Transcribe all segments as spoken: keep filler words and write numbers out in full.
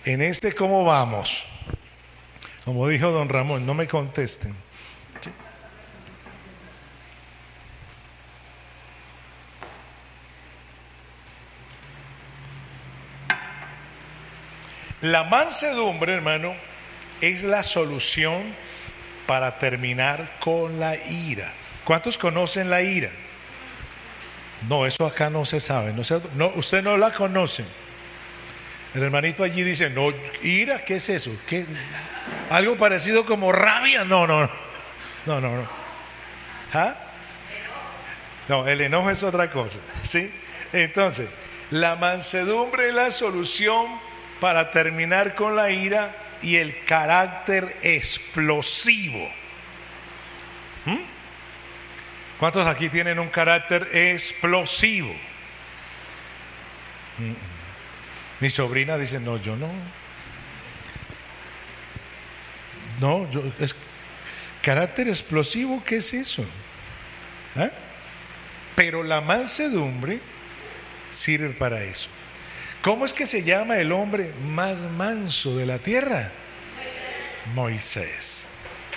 en este cómo vamos. Como dijo don Ramón, no me contesten. ¿Sí? La mansedumbre, hermano, es la solución para terminar con la ira. ¿Cuántos conocen la ira? No, eso acá no se sabe. No, se, no, usted no la conoce. El hermanito allí dice, no, ira, ¿qué es eso? ¿Qué? ¿Algo parecido como rabia? No, no, no. No, no, no. ¿Ah? No, el enojo es otra cosa. ¿Sí? Entonces, la mansedumbre es la solución para terminar con la ira y el carácter explosivo. ¿Mm? ¿Cuántos aquí tienen un carácter explosivo? ¿Mm? Mi sobrina dice, no, yo no. No, yo, es, carácter explosivo, ¿qué es eso? ¿Ah? Pero la mansedumbre sirve para eso. ¿Cómo es que se llama el hombre más manso de la tierra? Moisés.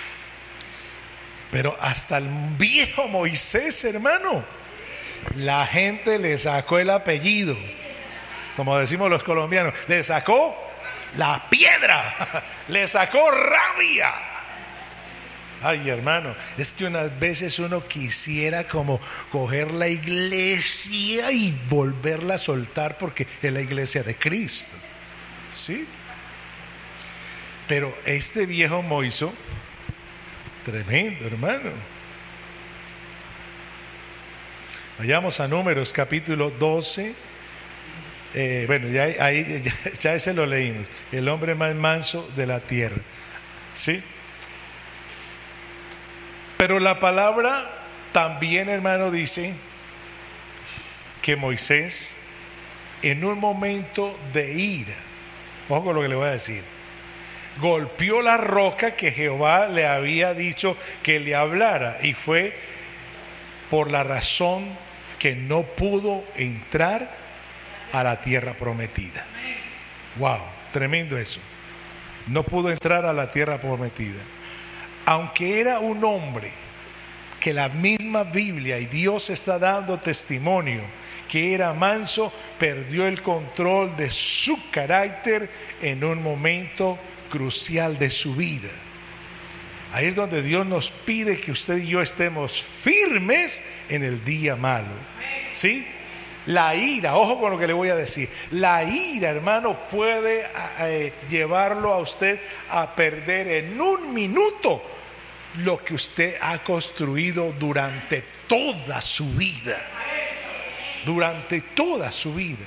Pero hasta el viejo Moisés, hermano, la gente le sacó el apellido. Como decimos los colombianos, le sacó la piedra, le sacó rabia. Ay, hermano, es que unas veces uno quisiera como coger la iglesia y volverla a soltar porque es la iglesia de Cristo. ¿Sí? Pero este viejo Moisés, tremendo, hermano. Vayamos a Números capítulo doce. Eh, bueno, ya, ahí, ya, ya ese lo leímos. El hombre más manso de la tierra. ¿Sí? Pero la palabra también, hermano, dice que Moisés, en un momento de ira, ojo con lo que le voy a decir, golpeó la roca que Jehová le había dicho que le hablara, y fue por la razón que no pudo entrar a la tierra prometida. Wow, tremendo eso. No pudo entrar a la tierra prometida. Aunque era un hombre que la misma Biblia y Dios está dando testimonio que era manso, perdió el control de su carácter en un momento crucial de su vida. Ahí es donde Dios nos pide que usted y yo estemos firmes en el día malo. ¿Sí? La ira, ojo con lo que le voy a decir, la ira, hermano, puede eh, llevarlo a usted a perder en un minuto lo que usted ha construido durante toda su vida. Durante toda su vida.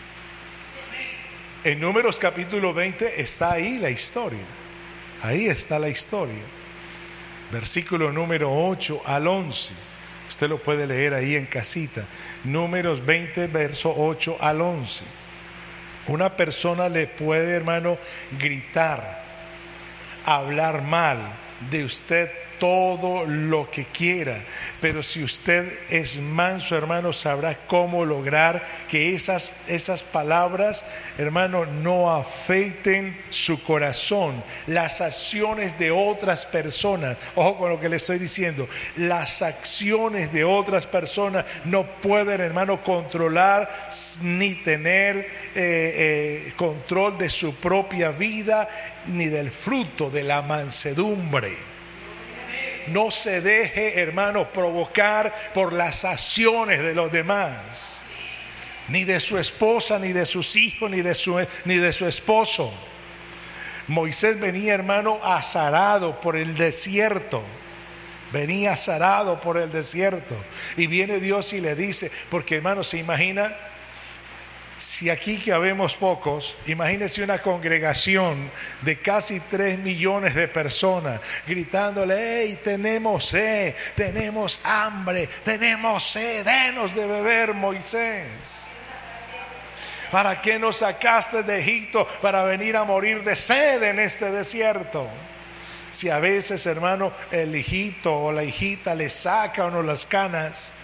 En Números capítulo veinte está ahí la historia. Ahí está la historia. Versículo número ocho al once. Usted lo puede leer ahí en casita. Números veinte, verso ocho al once. Una persona le puede, hermano, gritar, hablar mal de usted todo lo que quiera, pero si usted es manso, hermano, sabrá cómo lograr que esas, esas palabras, hermano, no afecten su corazón, las acciones de otras personas. Ojo con lo que le estoy diciendo, las acciones de otras personas no pueden, hermano, controlar ni tener eh, eh, control de su propia vida ni del fruto de la mansedumbre. No se deje, hermano, provocar por las acciones de los demás, ni de su esposa, ni de sus hijos, ni de su, ni de su esposo. Moisés venía, hermano, azarado por el desierto. Venía azarado por el desierto. Y viene Dios y le dice, porque, hermano, se imagina, si aquí que habemos pocos, imagínese una congregación de casi tres millones de personas gritándole, hey, tenemos sed, tenemos hambre, tenemos sed, denos de beber, Moisés. ¿Para qué nos sacaste de Egipto para venir a morir de sed en este desierto? Si a veces, hermano, el hijito o la hijita le saca a uno las canas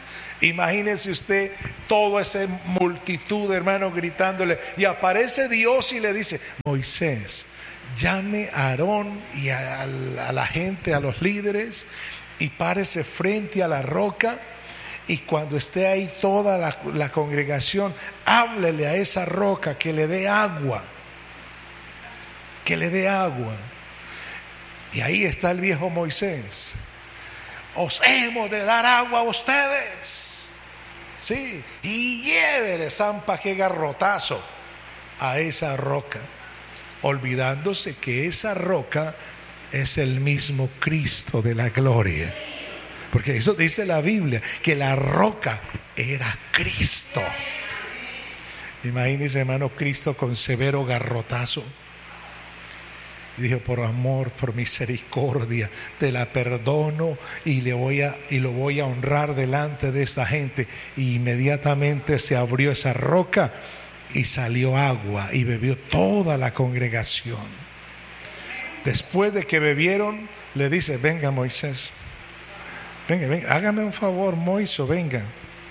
Imagínese usted toda esa multitud, hermano, gritándole, y aparece Dios y le dice: Moisés, llame a Aarón y a, a la gente, a los líderes, y párese frente a la roca, y cuando esté ahí toda la, la congregación, háblele a esa roca que le dé agua, que le dé agua. Y ahí está el viejo Moisés: os hemos de dar agua a ustedes, sí, y llévele zampa que garrotazo a esa roca, olvidándose que esa roca es el mismo Cristo de la gloria, porque eso dice la Biblia, que la roca era Cristo. Imagínese, hermano, Cristo con severo garrotazo. Y dijo: por amor, por misericordia, te la perdono y le voy a y lo voy a honrar delante de esta gente. Y inmediatamente se abrió esa roca y salió agua y bebió toda la congregación. Después de que bebieron, le dice: venga, Moisés, venga, venga, hágame un favor, Moisés, venga.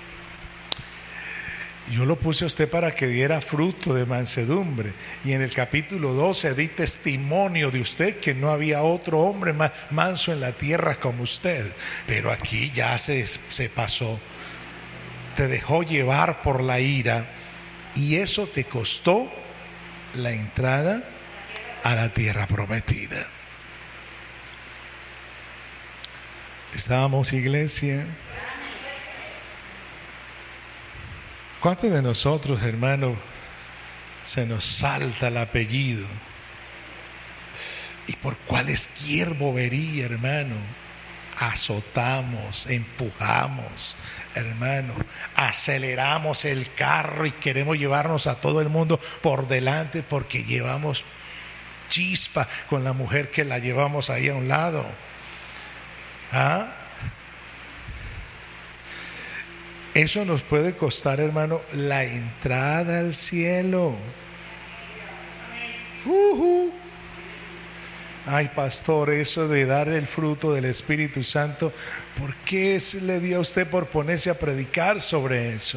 Yo lo puse a usted para que diera fruto de mansedumbre. Y en el capítulo doce di testimonio de usted que no había otro hombre más manso en la tierra como usted. Pero aquí ya se, se pasó. Te dejó llevar por la ira y eso te costó la entrada a la tierra prometida. Estábamos, iglesia. ¿Cuántos de nosotros, hermano, se nos salta el apellido? Y por cualquier bobería, hermano, azotamos, empujamos, hermano, aceleramos el carro y queremos llevarnos a todo el mundo por delante porque llevamos chispa con la mujer que la llevamos ahí a un lado. ¿Ah? Eso nos puede costar, hermano, la entrada al cielo. Uh-huh. Ay, pastor, eso de dar el fruto del Espíritu Santo, ¿por qué se le dio a usted por ponerse a predicar sobre eso?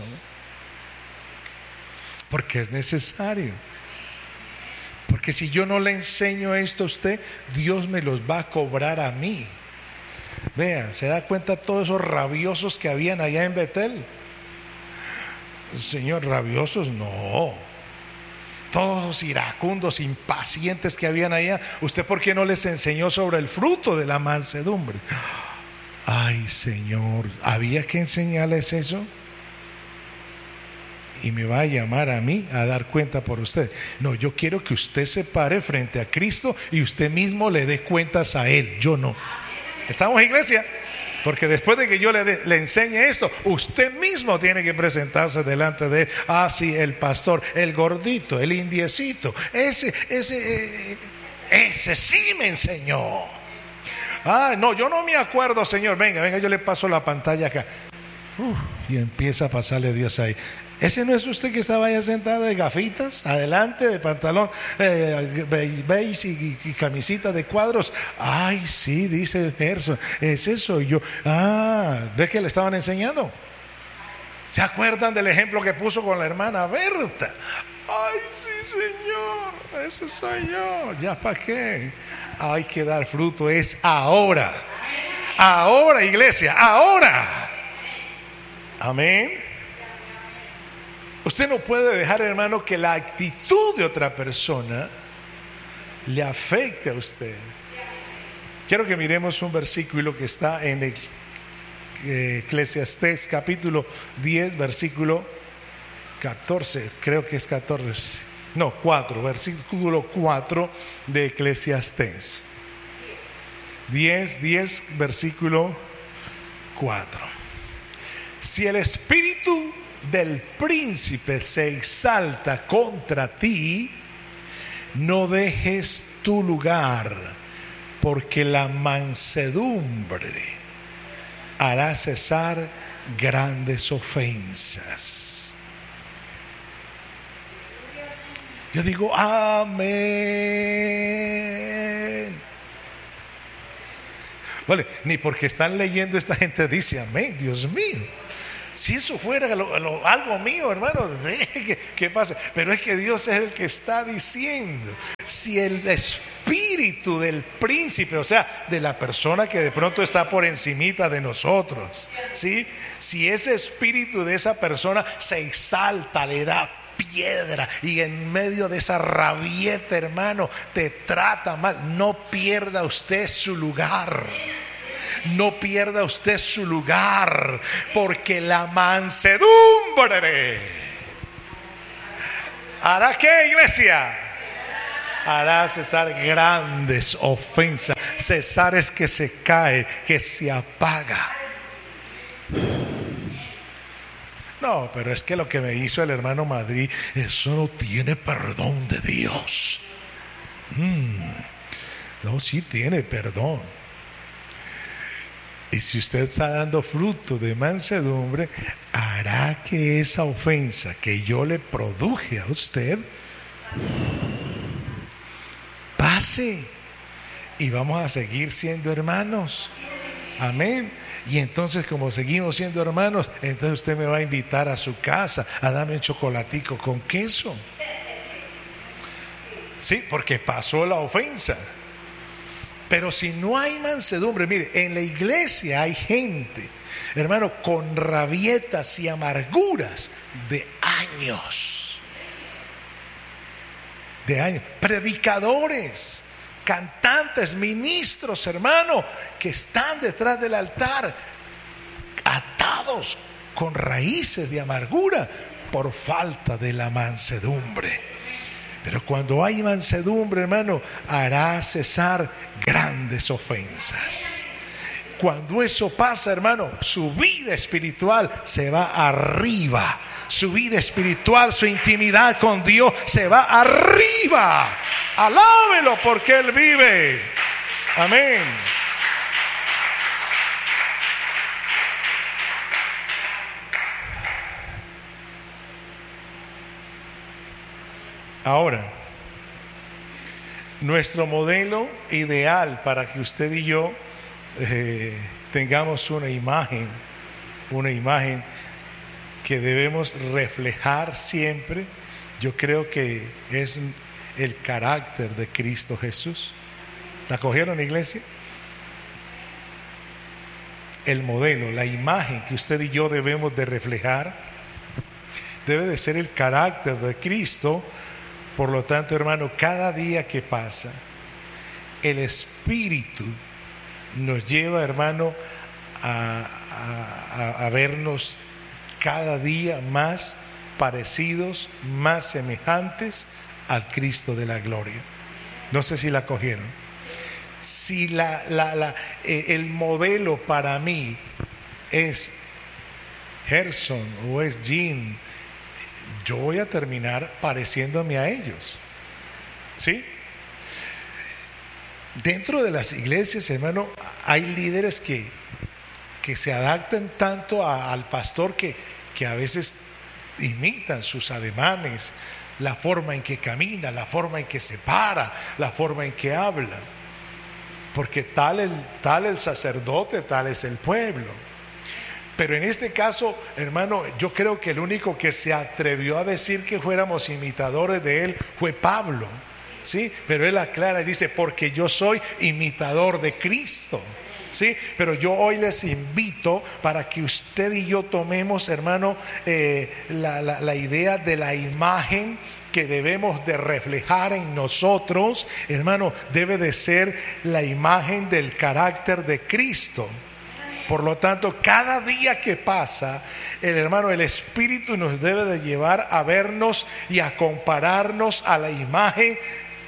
Porque es necesario. Porque si yo no le enseño esto a usted, Dios me los va a cobrar a mí. Vean, ¿se da cuenta todos esos rabiosos que habían allá en Betel? Señor, rabiosos, no. Todos los iracundos, impacientes que habían allá. ¿Usted por qué no les enseñó sobre el fruto de la mansedumbre? Ay, Señor, ¿había que enseñarles eso? Y me va a llamar a mí a dar cuenta por usted. No, yo quiero que usted se pare frente a Cristo y usted mismo le dé cuentas a Él, yo no. ¿Estamos, iglesia? Porque después de que yo le, de, le enseñe esto, usted mismo tiene que presentarse delante de Él. Ah, sí, el pastor, el gordito, el indiecito, ese, ese, eh, ese sí me enseñó. Ah, no, yo no me acuerdo, Señor. Venga, venga, yo le paso la pantalla acá. Uh, y empieza a pasarle Dios ahí. ¿Ese no es usted que estaba allá sentado de gafitas, adelante, de pantalón eh, beige y, y camisita de cuadros? Ay, sí, dice Gerson, ese soy yo. Ah, ¿ves que le estaban enseñando? ¿Se acuerdan del ejemplo que puso con la hermana Berta? Ay, sí, Señor, ese soy yo. ¿Ya para qué? Hay que dar fruto, es ahora. Ahora, iglesia, ahora. Amén. Usted no puede dejar, hermano, que la actitud de otra persona le afecte a usted. Quiero que miremos un versículo que está en el eh, Eclesiastés capítulo diez, versículo catorce, creo que es catorce, no, cuatro, versículo cuatro de Eclesiastés. diez, diez, versículo cuatro. Si el espíritu del príncipe se exalta contra ti, no dejes tu lugar, porque la mansedumbre hará cesar grandes ofensas. Yo digo amén. Vale, ni porque están leyendo esta gente dice amén, Dios mío. Si eso fuera lo, lo, algo mío, hermano, que, que pase. Pero es que Dios es el que está diciendo, si el espíritu del príncipe, o sea, de la persona que de pronto está por encimita de nosotros, ¿sí? Si ese espíritu de esa persona se exalta, le da piedra y en medio de esa rabieta, hermano, te trata mal, no pierda usted su lugar. No pierda usted su lugar, porque la mansedumbre hará ¿qué, iglesia? Hará cesar grandes ofensas. Cesar es que se cae, que se apaga. No, pero es que lo que me hizo el hermano Madrid, eso no tiene perdón de Dios. Mm, no, sí tiene perdón. Y si usted está dando fruto de mansedumbre, hará que esa ofensa que yo le produje a usted pase. Y vamos a seguir siendo hermanos. Amén. Y entonces, como seguimos siendo hermanos, entonces usted me va a invitar a su casa a darme un chocolatico con queso. Sí, porque pasó la ofensa. Pero si no hay mansedumbre, mire, en la iglesia hay gente, hermano, con rabietas y amarguras de años. De años. Predicadores, cantantes, ministros, hermano, que están detrás del altar, atados con raíces de amargura por falta de la mansedumbre. Pero cuando hay mansedumbre, hermano, hará cesar grandes ofensas. Cuando eso pasa, hermano, su vida espiritual se va arriba. Su vida espiritual, su intimidad con Dios se va arriba. Alábelo porque Él vive. Amén. Ahora, nuestro modelo ideal para que usted y yo eh, tengamos una imagen, una imagen que debemos reflejar siempre, yo creo que es el carácter de Cristo Jesús. ¿La cogieron, iglesia? El modelo, la imagen que usted y yo debemos de reflejar debe de ser el carácter de Cristo. Por lo tanto, hermano, cada día que pasa, el Espíritu nos lleva, hermano, a, a, a vernos cada día más parecidos, más semejantes al Cristo de la gloria. No sé si la cogieron. Si la, la, la, eh, el modelo para mí es Gerson o es Jean, yo voy a terminar pareciéndome a ellos. ¿Sí? Dentro de las iglesias, hermano, hay líderes que, que se adaptan tanto a, al pastor que, que a veces imitan sus ademanes, la forma en que camina, la forma en que se para, la forma en que habla. Porque tal el, tal el sacerdote, tal es el pueblo. Pero en este caso, hermano, yo creo que el único que se atrevió a decir que fuéramos imitadores de él fue Pablo, ¿sí? Pero él aclara y dice, porque yo soy imitador de Cristo, ¿sí? Pero yo hoy les invito para que usted y yo tomemos, hermano, eh, la, la, la idea de la imagen que debemos de reflejar en nosotros, hermano, debe de ser la imagen del carácter de Cristo. Por lo tanto, cada día que pasa, el hermano, el Espíritu nos debe de llevar a vernos y a compararnos a la imagen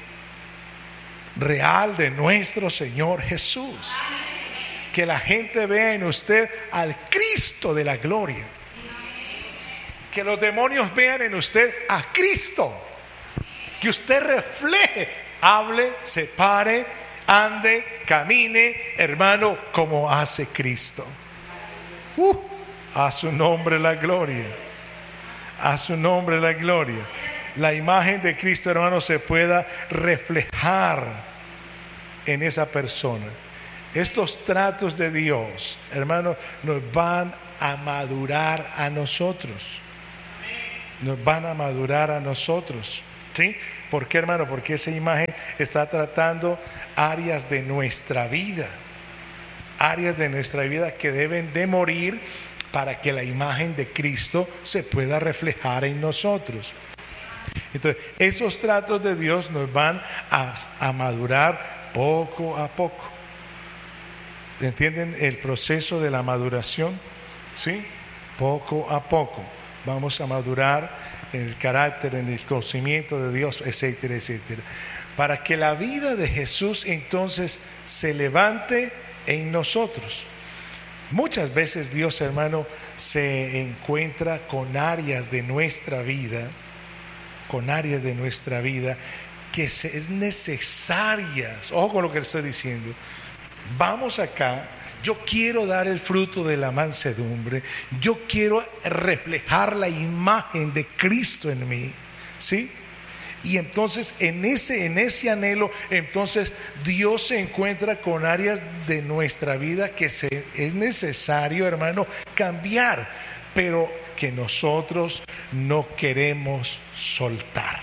real de nuestro Señor Jesús. Que la gente vea en usted al Cristo de la gloria. Que los demonios vean en usted a Cristo. Que usted refleje, hable, se pare, ande, camine, hermano, como hace Cristo. Uh, a su nombre la gloria. A su nombre la gloria. La imagen de Cristo, hermano, se pueda reflejar en esa persona. Estos tratos de Dios, hermano, nos van a madurar a nosotros. Nos van a madurar a nosotros. ¿Sí? ¿Por qué, hermano? Porque esa imagen está tratando áreas de nuestra vida. Áreas de nuestra vida que deben de morir para que la imagen de Cristo se pueda reflejar en nosotros. Entonces, esos tratos de Dios nos van a, a madurar poco a poco. ¿Entienden el proceso de la maduración? ¿Sí? Poco a poco vamos a madurar en el carácter, en el conocimiento de Dios, etcétera, etcétera. Para que la vida de Jesús entonces se levante en nosotros. Muchas veces Dios, hermano, se encuentra con áreas de nuestra vida, con áreas de nuestra vida que se, es necesarias. Ojo con lo que le estoy diciendo. Vamos acá, yo quiero dar el fruto de la mansedumbre, yo quiero reflejar la imagen de Cristo en mí, ¿sí? Y entonces en ese, en ese anhelo, entonces Dios se encuentra con áreas de nuestra vida que se, es necesario, hermano, cambiar, pero que nosotros no queremos soltar.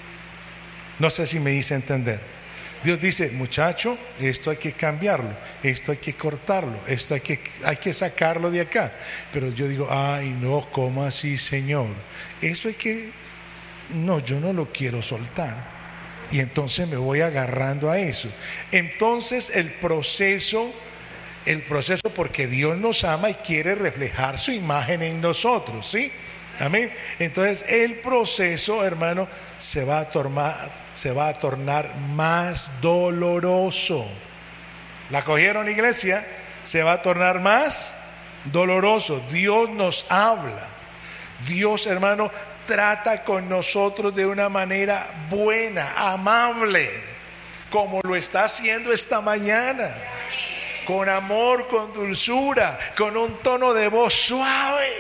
No sé si me hice entender. Dios dice, muchacho, esto hay que cambiarlo, esto hay que cortarlo, esto hay que, hay que sacarlo de acá. Pero yo digo, ay no, ¿cómo así, Señor? Eso hay que, no, yo no lo quiero soltar. Y entonces me voy agarrando a eso. Entonces el proceso, el proceso porque Dios nos ama y quiere reflejar su imagen en nosotros, ¿sí? Amén. Entonces el proceso, hermano, se va a tornar se va a tornar más doloroso. ¿La cogieron, iglesia? Se va a tornar más doloroso. Dios nos habla. Dios, hermano, trata con nosotros de una manera buena, amable, como lo está haciendo esta mañana. Con amor, con dulzura, con un tono de voz suave.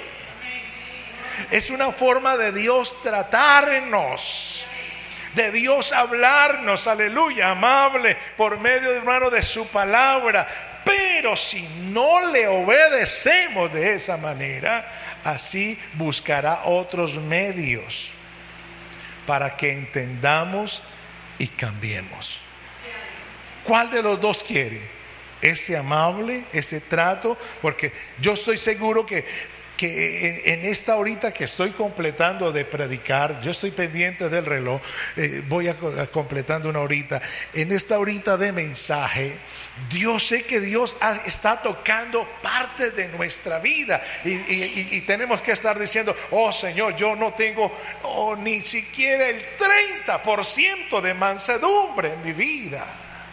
Es una forma de Dios tratarnos, de Dios hablarnos, aleluya, amable, por medio, hermano, de su palabra. Pero si no le obedecemos de esa manera, así buscará otros medios para que entendamos y cambiemos. ¿Cuál de los dos quiere? Ese amable, ese trato, porque yo estoy seguro que que en esta horita que estoy completando de predicar, yo estoy pendiente del reloj, eh, voy a, a completando una horita, en esta horita de mensaje, Dios, sé que Dios ha, está tocando parte de nuestra vida y, y, y tenemos que estar diciendo, oh Señor, yo no tengo oh, ni siquiera el treinta por ciento de mansedumbre en mi vida.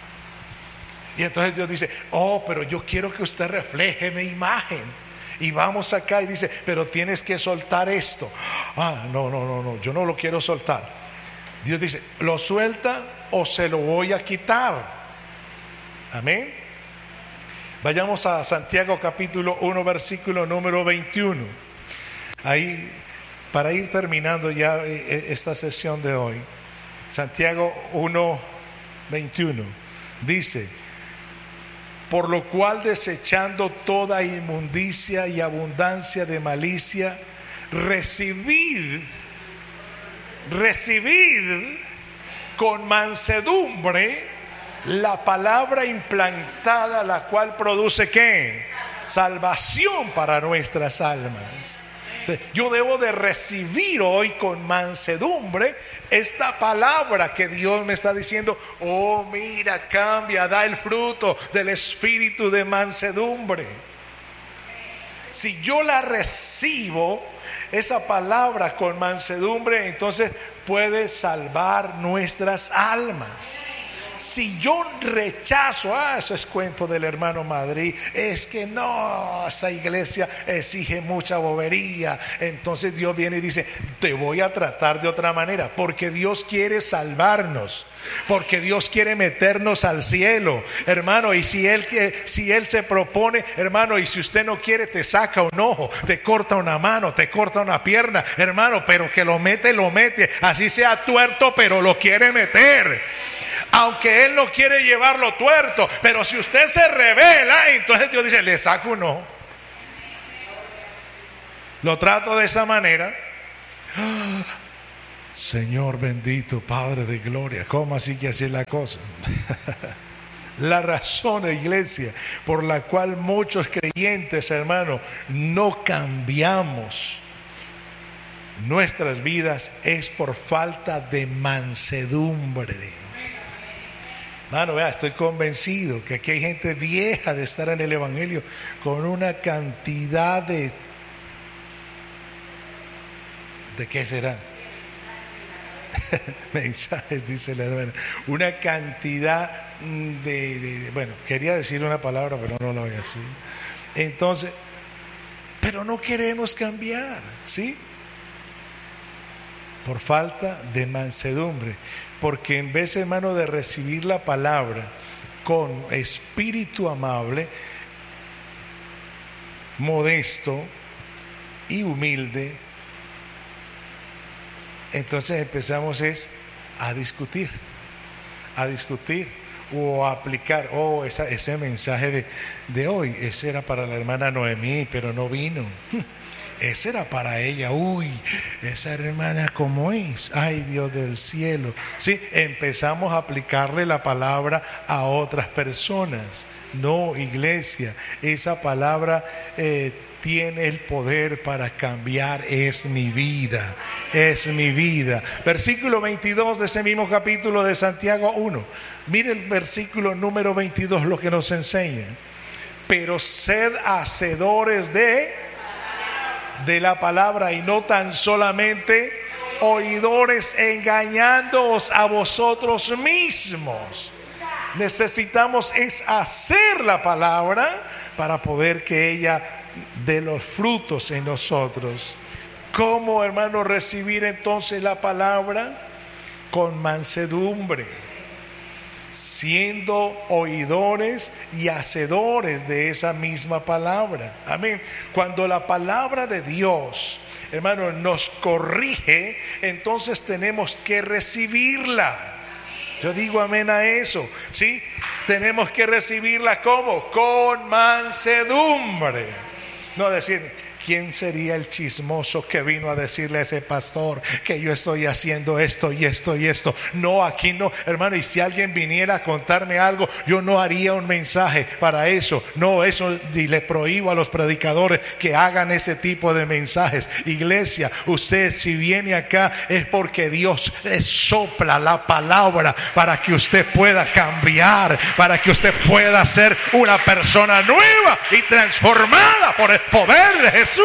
Y entonces Dios dice, oh, pero yo quiero que usted refleje mi imagen. Y vamos acá y dice, pero tienes que soltar esto. Ah, no, no, no, no, yo no lo quiero soltar. Dios dice, ¿lo suelta o se lo voy a quitar? Amén. Vayamos a Santiago capítulo uno, versículo número veintiuno. Ahí, para ir terminando ya esta sesión de hoy. Santiago uno, veintiuno. Dice, por lo cual, desechando toda inmundicia y abundancia de malicia, recibid, recibid con mansedumbre la palabra implantada, la cual produce ¿qué? Salvación para nuestras almas. Yo debo de recibir hoy con mansedumbre esta palabra que Dios me está diciendo, oh mira, cambia, da el fruto del espíritu de mansedumbre. Si yo la recibo, esa palabra con mansedumbre, entonces puede salvar nuestras almas. Si yo rechazo, ah, eso es cuento del hermano Madrid, es que no, esa iglesia exige mucha bobería, entonces Dios viene y dice, te voy a tratar de otra manera, porque Dios quiere salvarnos, porque Dios quiere meternos al cielo, hermano, y si Él, si Él se propone, hermano, y si usted no quiere, te saca un ojo, te corta una mano, te corta una pierna, hermano, pero que lo mete, lo mete, así sea tuerto, pero lo quiere meter. aunque Él no quiere llevarlo tuerto. Pero si usted se revela, entonces Dios dice, le saco un ojo. Lo trato de esa manera. Señor bendito, Padre de gloria, ¿cómo así que así es la cosa? La razón, iglesia, por la cual muchos creyentes, hermanos, no cambiamos nuestras vidas es por falta de mansedumbre. Hermano, vea, estoy convencido que aquí hay gente vieja de estar en el Evangelio con una cantidad de... ¿De qué será? Mensajes, dice la hermana. Una cantidad de, de, de... Bueno, quería decir una palabra, pero no lo voy a decir. Entonces, pero no queremos cambiar, ¿sí? Por falta de mansedumbre. Porque en vez, hermano, de recibir la palabra con espíritu amable, modesto y humilde, entonces empezamos es a discutir, a discutir o a aplicar. Oh, esa, ese mensaje de, de hoy, ese era para la hermana Noemí, pero no vino. Ese era para ella. Uy, esa hermana como es. Ay, Dios del cielo. Sí, empezamos a aplicarle la palabra a otras personas. No, iglesia, esa palabra eh, tiene el poder para cambiar. Es mi vida, es mi vida. Versículo veintidós de ese mismo capítulo de Santiago uno. Mire el versículo número veintidós, lo que nos enseña. Pero sed hacedores de... de la palabra y no tan solamente oidores, engañándoos a vosotros mismos. Necesitamos es hacer la palabra para poder que ella dé los frutos en nosotros. ¿Cómo, hermano, recibir entonces la palabra? Con mansedumbre, siendo oidores y hacedores de esa misma palabra. Amén. Cuando la palabra de Dios, hermano, nos corrige, entonces tenemos que recibirla. Yo digo amén a eso, ¿sí? Tenemos que recibirla ¿cómo? Con mansedumbre. No decir... ¿Quién sería el chismoso que vino a decirle a ese pastor que yo estoy haciendo esto y esto y esto? No, aquí no, hermano. Y si alguien viniera a contarme algo, yo no haría un mensaje para eso. No, eso, y le prohíbo a los predicadores que hagan ese tipo de mensajes. Iglesia, usted si viene acá es porque Dios le sopla la palabra para que usted pueda cambiar, para que usted pueda ser una persona nueva y transformada por el poder de Jesús.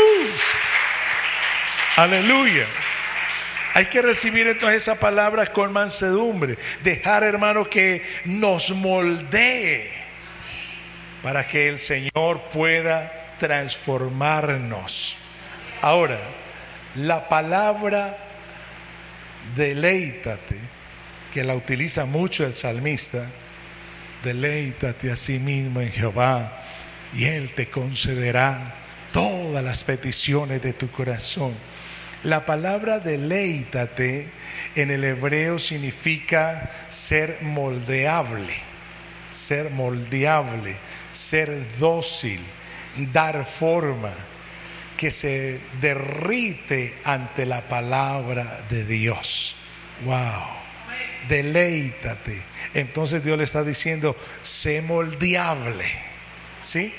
Aleluya. Hay que recibir entonces esa palabra con mansedumbre. Dejar, hermano, que nos moldee para que el Señor pueda transformarnos. Ahora, la palabra deleítate, que la utiliza mucho el salmista. Deleítate a sí mismo en Jehová y Él te concederá todas las peticiones de tu corazón. La palabra deleítate en el hebreo significa ser moldeable, ser moldeable, ser dócil, dar forma, que se derrite ante la palabra de Dios. Wow, deleítate. Entonces Dios le está diciendo, sé moldeable, ¿sí?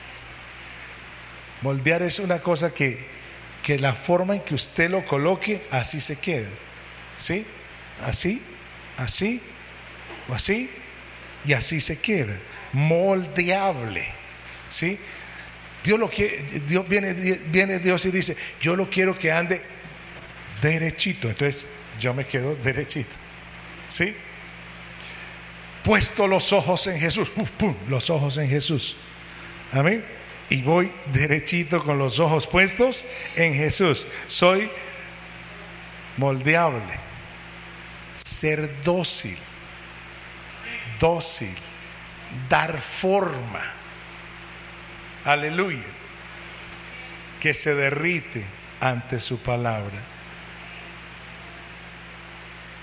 Moldear es una cosa que, que la forma en que usted lo coloque, así se queda. ¿Sí? Así, así, o así, y así se queda. Moldeable. ¿Sí? Dios lo quiere, Dios viene, viene Dios y dice, yo lo quiero que ande derechito. Entonces, yo me quedo derechito. ¿Sí? Puesto los ojos en Jesús. Uf, pum, los ojos en Jesús. Amén. Y voy derechito con los ojos puestos en Jesús. Soy moldeable. Ser dócil. Dócil. Dar forma. Aleluya. Que se derrite ante su palabra.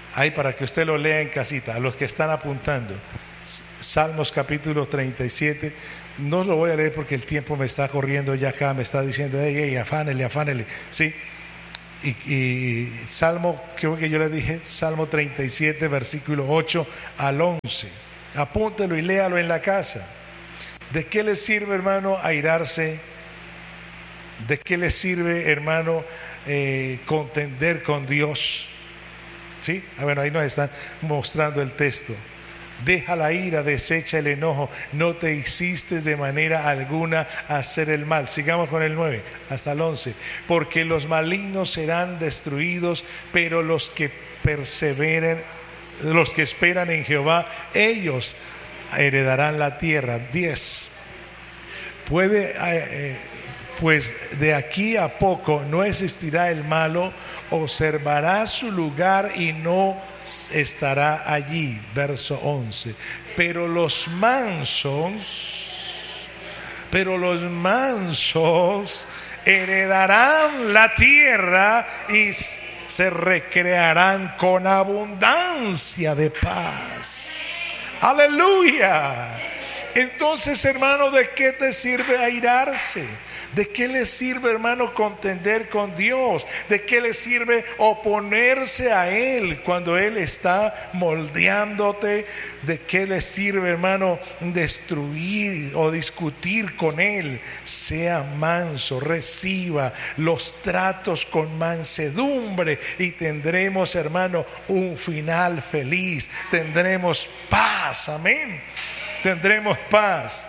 Ahí para que usted lo lea en casita, a los que están apuntando. Salmos capítulo treinta y siete. No lo voy a leer porque el tiempo me está corriendo ya acá, me está diciendo, hey, hey, afánele, afánele. Sí. Y, y Salmo, creo que yo le dije, Salmo treinta y siete, versículo ocho al once. Apúntelo y léalo en la casa. ¿De qué le sirve, hermano, airarse? ¿De qué le sirve, hermano, eh, contender con Dios? ¿Sí? Ah, bueno, ahí nos están mostrando el texto. Deja la ira, desecha el enojo, no te hiciste de manera alguna hacer el mal. Sigamos con el nueve hasta el once. Porque los malignos serán destruidos, pero los que perseveren, los que esperan en Jehová, ellos heredarán la tierra. diez. Puede, eh, pues de aquí a poco no existirá el malo, observará su lugar y no estará allí. Verso once. Pero los mansos, pero los mansos heredarán la tierra y se recrearán con abundancia de paz. Aleluya. Entonces, hermano, ¿de qué te sirve airarse? ¿De qué le sirve, hermano, contender con Dios? ¿De qué le sirve oponerse a Él cuando Él está moldeándote? ¿De qué le sirve, hermano, destruir o discutir con Él? Sea manso, reciba los tratos con mansedumbre y tendremos, hermano, un final feliz. Tendremos paz, amén. Tendremos paz.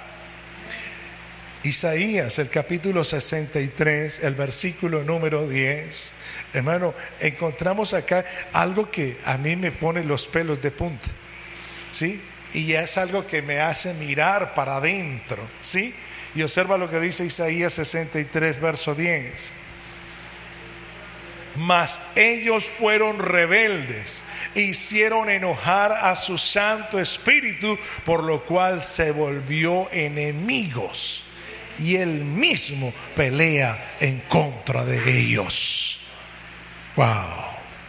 Isaías, el capítulo sesenta y tres, el versículo número diez. Hermano, encontramos acá algo que a mí me pone los pelos de punta, ¿sí? Y es algo que me hace mirar para adentro, ¿sí? Y observa lo que dice Isaías sesenta y tres, verso diez. Mas ellos fueron rebeldes, hicieron enojar a su Santo Espíritu, por lo cual se volvió enemigos. Y él mismo pelea en contra de ellos. Wow.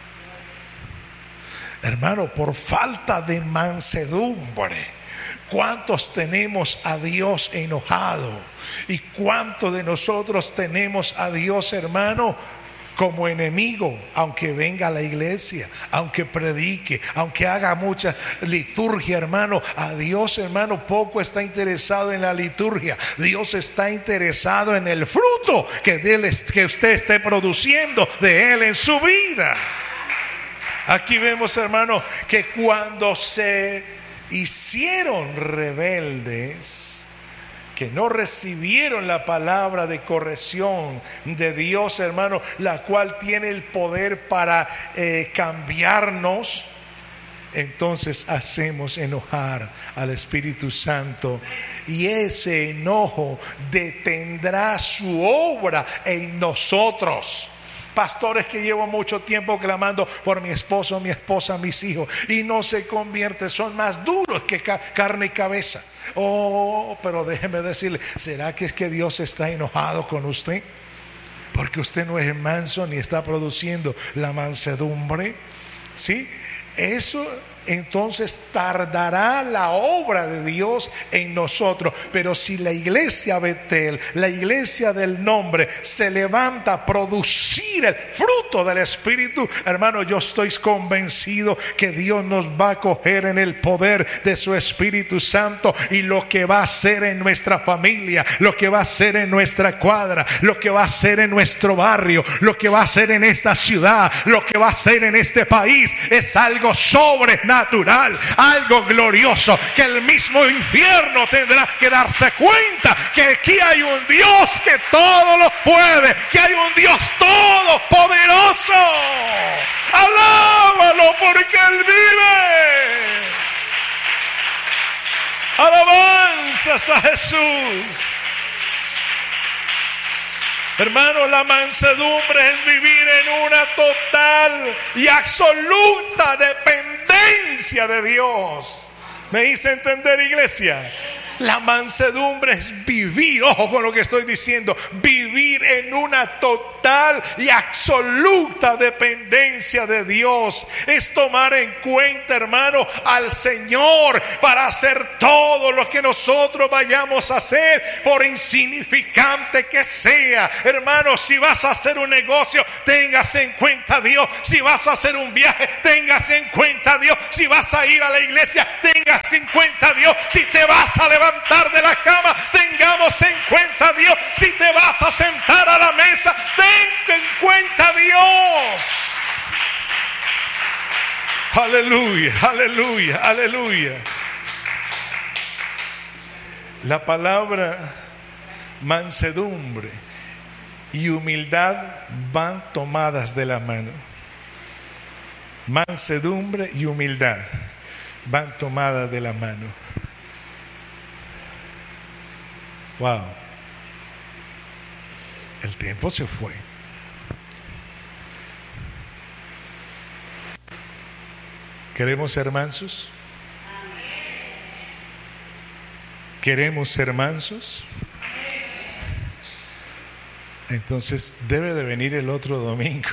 Hermano, por falta de mansedumbre, ¿cuántos tenemos a Dios enojado? ¿Y cuántos de nosotros tenemos a Dios, hermano, como enemigo? Aunque venga a la iglesia, aunque predique, aunque haga mucha liturgia, hermano, a Dios, hermano, poco está interesado en la liturgia. Dios está interesado en el fruto que, de él, que usted esté produciendo de Él en su vida. Aquí vemos, hermano, que cuando se hicieron rebeldes, que no recibieron la palabra de corrección de Dios, hermano, la cual tiene el poder para eh, cambiarnos, entonces hacemos enojar al Espíritu Santo, y ese enojo detendrá su obra en nosotros. Pastores que llevo mucho tiempo clamando por mi esposo, mi esposa, mis hijos, y no se convierte, son más duros que ca- carne y cabeza. Oh, pero déjeme decirle, ¿será que es que Dios está enojado con usted? Porque usted no es manso ni está produciendo la mansedumbre. ¿Sí? Eso entonces tardará la obra de Dios en nosotros. Pero si la iglesia Betel, la iglesia del nombre, se levanta a producir el fruto del Espíritu, hermano, yo estoy convencido que Dios nos va a coger en el poder de su Espíritu Santo, y lo que va a hacer en nuestra familia, lo que va a hacer en nuestra cuadra, lo que va a hacer en nuestro barrio, lo que va a hacer en esta ciudad, lo que va a hacer en este país, es algo sobrenatural. Natural, algo glorioso, que el mismo infierno tendrá que darse cuenta que aquí hay un Dios que todo lo puede, que hay un Dios todopoderoso. Alábalo porque Él vive. Alabanzas a Jesús. Hermano, la mansedumbre es vivir en una total y absoluta dependencia de Dios. ¿Me hice entender, iglesia? La mansedumbre es vivir, ojo con lo que estoy diciendo, vivir en una total y absoluta dependencia de Dios. Es tomar en cuenta, hermano, al Señor para hacer todo lo que nosotros vayamos a hacer, por insignificante que sea. Hermano, si vas a hacer un negocio, tengas en cuenta a Dios. Si vas a hacer un viaje, tengas en cuenta a Dios. Si vas a ir a la iglesia, tengas en cuenta a Dios. Si te vas a levantar de la cama, tengamos en cuenta a Dios. Si te vas a sentar a la mesa, ten en cuenta a Dios. Aleluya, aleluya, aleluya. La palabra mansedumbre y humildad van tomadas de la mano. Mansedumbre y humildad van tomadas de la mano. Wow. El tiempo se fue. ¿Queremos ser mansos? ¿Queremos ser mansos? Entonces debe de venir el otro domingo.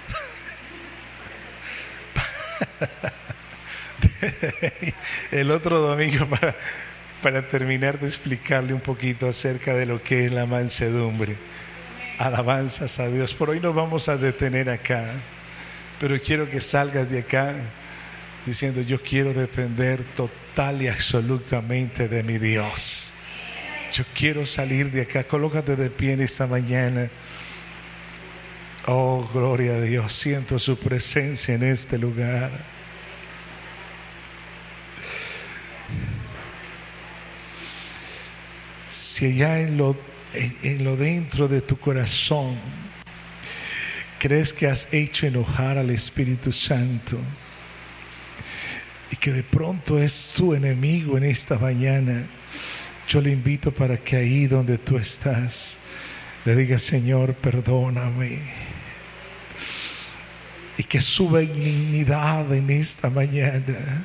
Debe de venir el otro domingo para, para terminar de explicarle un poquito acerca de lo que es la mansedumbre. Alabanzas a Dios. Por hoy nos vamos a detener acá, pero quiero que salgas de acá diciendo: yo quiero depender total y absolutamente de mi Dios. Yo quiero salir de acá. Colócate de pie en esta mañana. Oh, gloria a Dios. Siento su presencia en este lugar. Si allá en lo, en, en lo dentro de tu corazón crees que has hecho enojar al Espíritu Santo y que de pronto es tu enemigo en esta mañana, yo le invito para que ahí donde tú estás le digas: Señor, perdóname. Y que su benignidad en esta mañana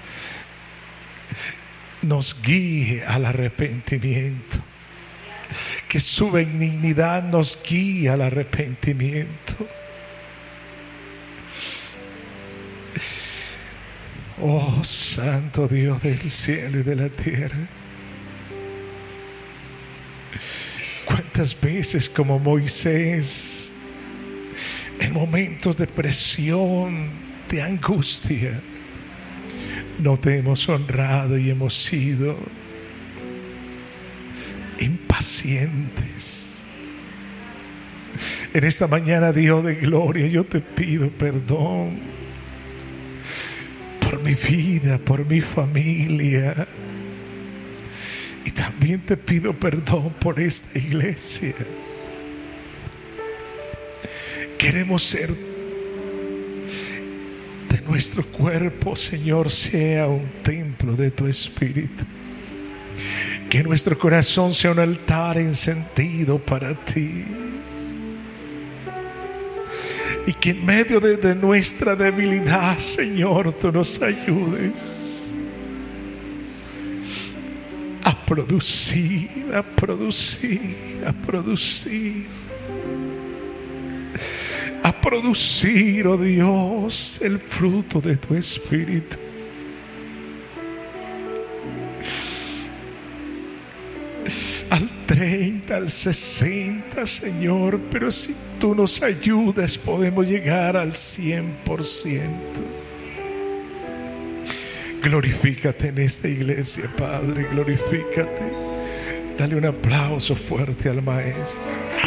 nos guíe al arrepentimiento. Que su benignidad nos guíe al arrepentimiento. Oh, Santo Dios del cielo y de la tierra. ¿Cuántas veces como Moisés, en momentos de presión, de angustia, no te hemos honrado y hemos sido impacientes? En esta mañana, Dios de gloria, yo te pido perdón por mi vida, por mi familia. Y también te pido perdón por esta iglesia. Queremos ser de nuestro cuerpo, Señor, sea un templo de tu Espíritu. Que nuestro corazón sea un altar encendido para ti. Y que en medio de, de nuestra debilidad, Señor, tú nos ayudes a producir, a producir, a producir, a producir, oh Dios, el fruto de tu Espíritu. Al treinta, al sesenta, Señor, pero si tú nos ayudas podemos llegar al cien por ciento. Glorifícate en esta iglesia, Padre, glorifícate. Dale un aplauso fuerte al Maestro.